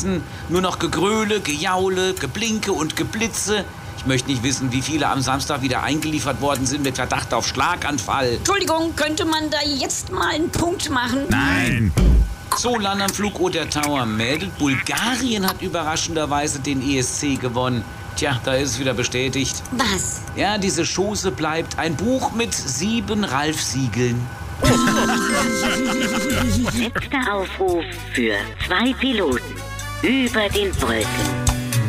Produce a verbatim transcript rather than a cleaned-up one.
Stattdessen nur noch Gegröle, Gejaule, Geblinke und Geblitze. Ich möchte nicht wissen, wie viele am Samstag wieder eingeliefert worden sind mit Verdacht auf Schlaganfall. Entschuldigung, könnte man da jetzt mal einen Punkt machen? Nein! Zolan am Flug oder Tower meldet, Bulgarien hat überraschenderweise den E S C gewonnen. Tja, da ist es wieder bestätigt. Was? Ja, diese Chose bleibt ein Buch mit sieben Ralf-Siegeln. Letzter Aufruf für zwei Piloten über den Wolken.